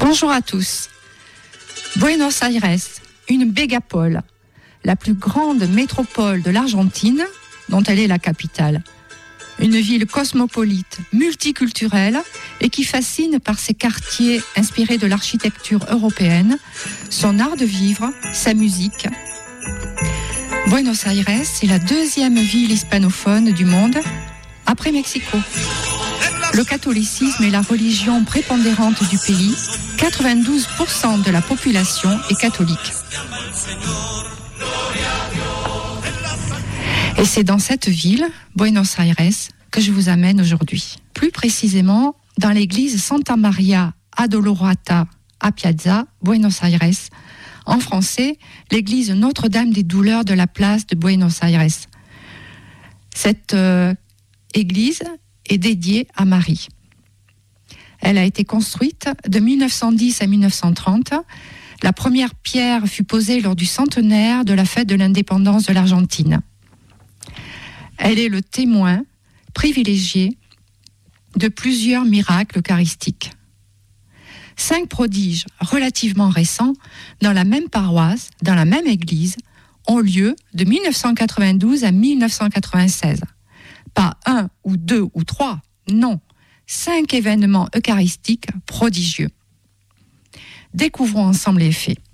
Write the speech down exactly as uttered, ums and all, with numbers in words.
Bonjour à tous. Buenos Aires, une mégapole, la plus grande métropole de l'Argentine, dont elle est la capitale. Une ville cosmopolite, multiculturelle et qui fascine par ses quartiers inspirés de l'architecture européenne, son art de vivre, sa musique. Buenos Aires est la deuxième ville hispanophone du monde, après Mexico. Le catholicisme est la religion prépondérante du pays. quatre-vingt-douze pour cent de la population est catholique. Et c'est dans cette ville, Buenos Aires, que je vous amène aujourd'hui. Plus précisément, dans l'église Santa Maria Addolorata à Piazza, Buenos Aires. En français, l'église Notre-Dame des Douleurs de la place de Buenos Aires. Cette euh, église est dédiée à Marie. Elle a été construite de mille neuf cent dix à mille neuf cent trente. La première pierre fut posée lors du centenaire de la fête de l'indépendance de l'Argentine. Elle est le témoin privilégié de plusieurs miracles eucharistiques. Cinq prodiges relativement récents dans la même paroisse, dans la même église, ont lieu de mille neuf cent quatre-vingt-douze à mille neuf cent quatre-vingt-seize. Pas un ou deux ou trois, non, cinq événements eucharistiques prodigieux. Découvrons ensemble les faits.